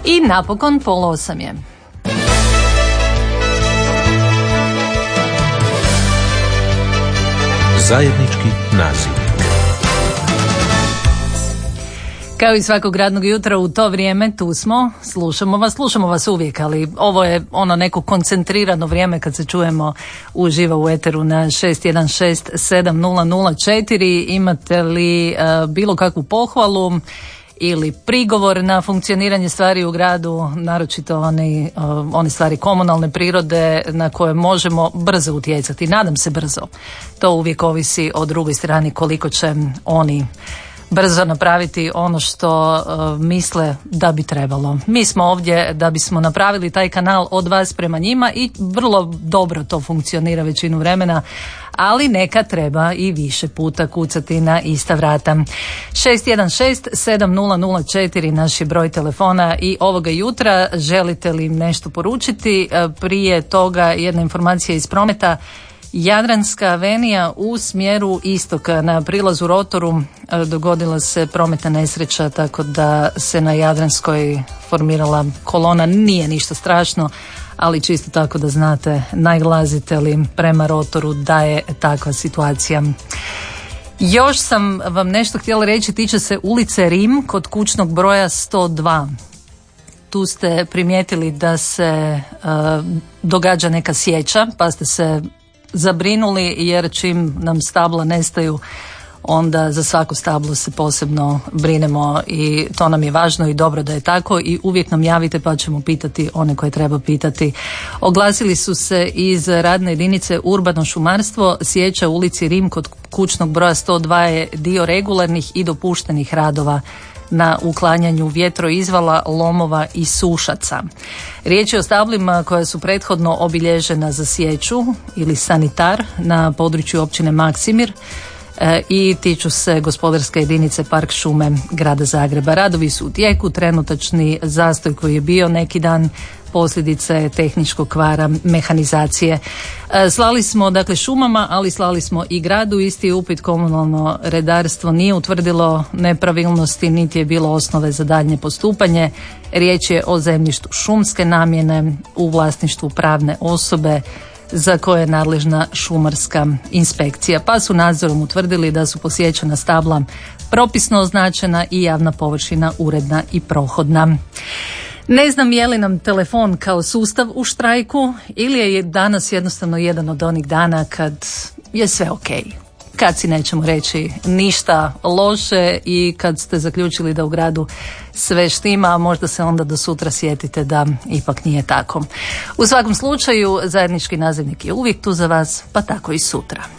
I napokon 7:30 je. Zajednički nazivnik. Kao i svakog radnog jutra u to vrijeme tu smo, slušamo vas uvijek, ali ovo je ono neko koncentrirano vrijeme kad se čujemo uživo u eteru na 616-7004. Imate li bilo kakvu pohvalu ili prigovor na funkcioniranje stvari u gradu, naročito one stvari komunalne prirode na koje možemo brzo utjecati, nadam se brzo. To uvijek ovisi o drugoj strani koliko će oni brzo napraviti ono što misle da bi trebalo. Mi smo ovdje da bismo napravili taj kanal od vas prema njima i vrlo dobro to funkcionira većinu vremena, ali neka treba i više puta kucati na ista vrata. 616-7004 naš je broj telefona i ovoga jutra. Želite li nešto poručiti? Prije toga jedna informacija iz prometa. Jadranska avenija u smjeru istoka na prilazu Rotoru dogodila se prometna nesreća, tako da se na Jadranskoj formirala kolona. Nije ništa strašno, ali čisto tako da znate, najlazite li prema Rotoru da je takva situacija. Još sam vam nešto htjela reći, tiče se ulice Rim kod kućnog broja 102. Tu ste primijetili da se događa neka sjeća, pa ste se zabrinuli, jer čim nam stabla nestaju, onda za svako stablo se posebno brinemo i to nam je važno i dobro da je tako i uvijek nam javite pa ćemo pitati one koje treba pitati. Oglasili su se iz radne jedinice Urbano šumarstvo. Sječa u ulici Rim kod kućnog broja 102 je dio regularnih i dopuštenih radova na uklanjanju vjetroizvala, lomova i sušaca. Riječ je o stablima koja su prethodno obilježena za sječu ili sanitar na području općine Maksimir i tiču se gospodarske jedinice Park šume grada Zagreba. Radovi su u tijeku, trenutačni zastoj koji je bio neki dan posljedica je tehničkog kvara mehanizacije. Slali smo dakle šumama, ali slali smo i gradu. Isti upit komunalno redarstvo nije utvrdilo nepravilnosti, niti je bilo osnove za daljnje postupanje. Riječ je o zemljištu šumske namjene u vlasništvu pravne osobe za koje je nadležna šumarska inspekcija, pa su nadzorom utvrdili da su posjećena stabla propisno označena i javna površina uredna i prohodna. Ne znam je li nam telefon kao sustav u štrajku ili je danas jednostavno jedan od onih dana kad je sve ok. Kad si nećemo reći ništa loše i kad ste zaključili da u gradu sve štima, a možda se onda do sutra sjetite da ipak nije tako. U svakom slučaju zajednički nazivnik je uvijek tu za vas, pa tako i sutra.